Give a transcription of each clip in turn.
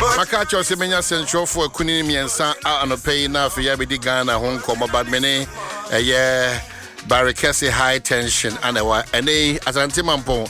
Makacho Semenya Central for Kuni Miensa Anope na for Yabidi Ghana Hong Kong Badmene Barricade high tension and Asantimampon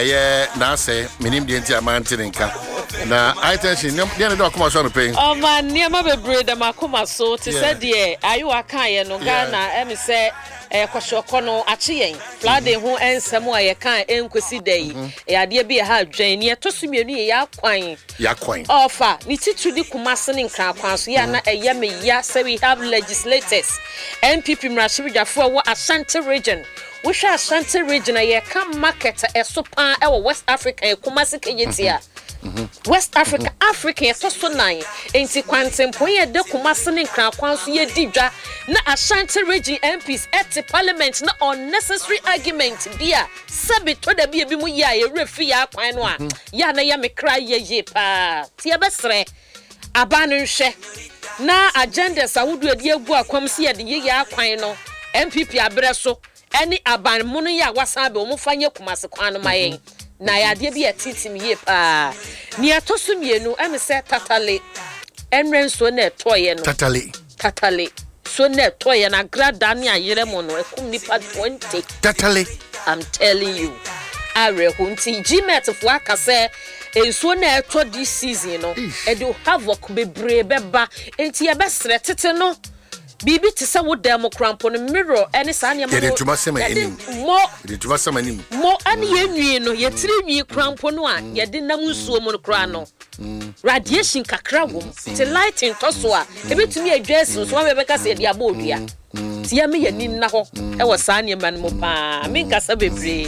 Nase Minim Dientia Mantinka. Na high tension near the Kuma Son pay. Oh man, near my bread Makuma so to say dear, are you a Kaya no Ghana say Kwashokono Achien, Flade who and Samoa ya kan enkwesi day. Idea be a hard drain near Tosumi ya quine. Offer, Niti di Kumasan in Krakans, Yana a Yami ya say we have legislators. MPP Mrashija for Ashanti region. We shall Ashanti region a come market a sopa our West Africa Kumasi Kayetia. West Africa, Africa, so nine. Ain't quantum point de Kumasan Krakans ye didra. Na Ashanti region MPs at the parliament, no unnecessary argument, dear. Sabi to the baby muya, a refia quinoa. Yana yame cry ye pa. Tia besre. Abanu she. Na agendas I would do a dear boy come see at the ya quino. MPP abreso. Any aban munia wasabi omufanye kumasekwano mayen. Na ya de bi atiti me pa. Ni atosum yenu am se tatale. Enren so na toye no. Tatale. So na toye na grada ni ayere mo no ekum nipa 20. Tatale. I'm telling you. Are hunti Gmet fo aka se enso na eto this season no. E do havoc bebre beba enti ye besre tete no. Bibi to say what democrampo no mirror any sanya mo. Ye tuma sema enim. Ye tuma sema enim. Mo ani ye no ye tiri nwi krampo no a ye de nam nsuo mo no kra no. Radiation kakra wo. Te lighting to so a e betumi adwa so so ma beka se de abodua. Ti ya me ye nin na ho e wo sanya man mo pa. Me nkasa bebre.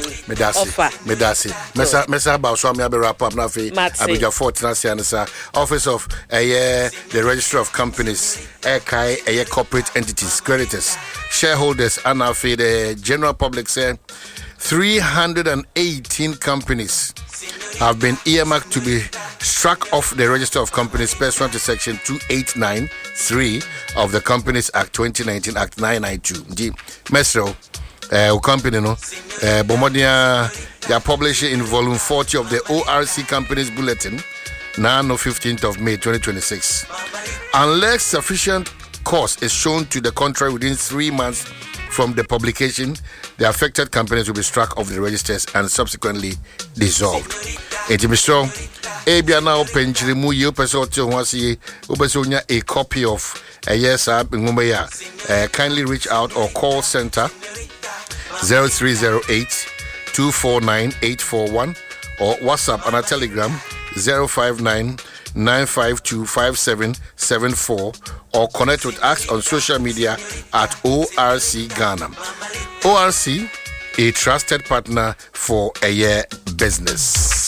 Medasi. Mesa ba so me wrap up na fe Abuja Fort National Office of the Registrar of Companies Kai corporate entities, creditors, shareholders, and now for the general public say 318 companies have been earmarked to be struck off the Register of Companies pursuant to Section 2893 of the Companies Act 2019, Act 992. Mesro, company no, Bomodia, they are published in Volume 40 of the ORC Companies Bulletin, now on 15th of May 2026. Unless sufficient cause is shown to the contrary within 3 months from the publication, the affected companies will be struck off the registers and subsequently dissolved. Mr. Abia now penchirimu you person wasi ubesonya a copy of kindly reach out or call center 0308 249 841 or WhatsApp and a Telegram 059 952 5774 or connect with us on social media at ORC Ghana. ORC, a trusted partner for a year business.